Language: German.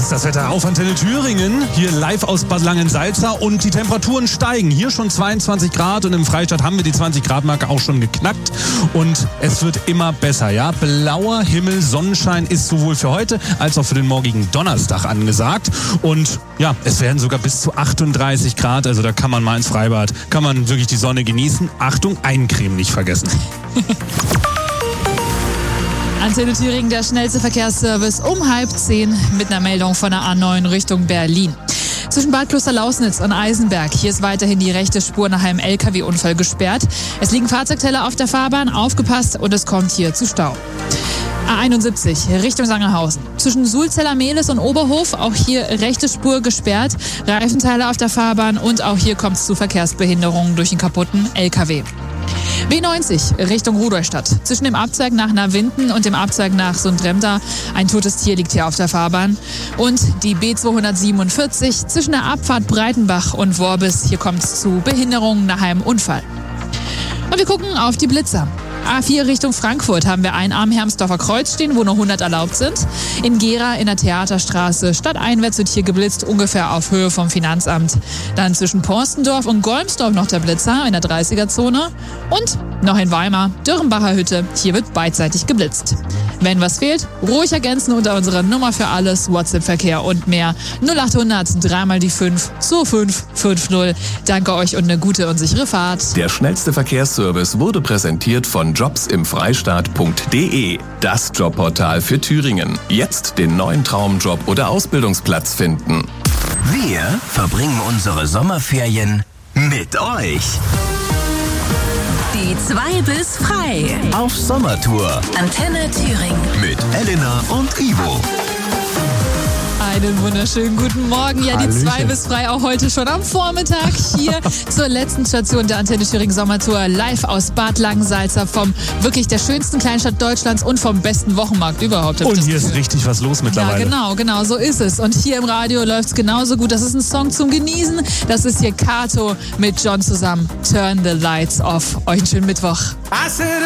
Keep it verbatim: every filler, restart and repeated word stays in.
ist das Wetter auf Antenne Thüringen, hier live aus Bad Langensalza und die Temperaturen steigen. Hier schon zweiundzwanzig Grad und im Freistaat haben wir die zwanzig Grad Marke auch schon geknackt und es wird immer besser, ja. Blauer Himmel, Sonnenschein ist sowohl für heute als auch für den morgigen Donnerstag angesagt und ja, es werden sogar bis zu achtunddreißig Grad, also da kann man mal ins Freibad, kann man wirklich die Sonne genießen. Achtung, Eincremen nicht vergessen. Antenne Thüringen, der schnellste Verkehrsservice um halb zehn mit einer Meldung von der A neun Richtung Berlin. Zwischen Bad Klosterlausnitz und Eisenberg, hier ist weiterhin die rechte Spur nach einem L K W-Unfall gesperrt. Es liegen Fahrzeugteller auf der Fahrbahn, aufgepasst und es kommt hier zu Stau. A einundsiebzig Richtung Sangerhausen. Zwischen Sulzeller Mehlis und Oberhof, auch hier rechte Spur gesperrt, Reifenteile auf der Fahrbahn und auch hier kommt es zu Verkehrsbehinderungen durch den kaputten L K W. B neunzig Richtung Rudolstadt. Zwischen dem Abzweig nach Navinden und dem Abzweig nach Sundremda. Ein totes Tier liegt hier auf der Fahrbahn. Und die B zweihundertsiebenundvierzig zwischen der Abfahrt Breitenbach und Worbis. Hier kommt es zu Behinderungen nach einem Unfall. Und wir gucken auf die Blitzer. A vier Richtung Frankfurt haben wir einen am Hermsdorfer Kreuz stehen, wo nur hundert erlaubt sind. In Gera in der Theaterstraße stadteinwärts wird hier geblitzt, ungefähr auf Höhe vom Finanzamt. Dann zwischen Porstendorf und Golmsdorf noch der Blitzer in der dreißiger-Zone. Und noch in Weimar, Dürrenbacher Hütte, hier wird beidseitig geblitzt. Wenn was fehlt, ruhig ergänzen unter unserer Nummer für alles, WhatsApp-Verkehr und mehr. null achthundert, dreimal die fünf, zwei fünf fünf null. Danke euch und eine gute und sichere Fahrt. Der schnellste Verkehrsservice wurde präsentiert von jobs im freistaat punkt de, das Jobportal für Thüringen. Jetzt den neuen Traumjob oder Ausbildungsplatz finden. Wir verbringen unsere Sommerferien mit euch. Die zwei bis frei. Auf Sommertour. Antenne Thüringen. Mit Elena und Ivo. Einen wunderschönen guten Morgen. Ja, die Hallöchen. zwei bis frei auch heute schon am Vormittag hier zur letzten Station der Antenne Thüringen Sommertour. Live aus Bad Langensalza vom wirklich der schönsten Kleinstadt Deutschlands und vom besten Wochenmarkt überhaupt. Und hier ist richtig was los mittlerweile. Ja, genau, genau, so ist es. Und hier im Radio läuft es genauso gut. Das ist ein Song zum Genießen. Das ist hier Kato mit John zusammen. Turn the Lights Off. Euch einen schönen Mittwoch.